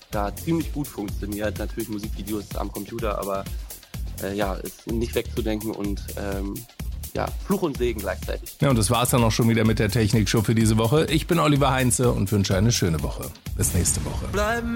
da ziemlich gut funktioniert. Natürlich Musikvideos am Computer, aber ist nicht wegzudenken und Fluch und Segen gleichzeitig. Ja, und das war's dann auch schon wieder mit der Technikshow für diese Woche. Ich bin Oliver Heinze und wünsche eine schöne Woche. Bis nächste Woche. Bleiben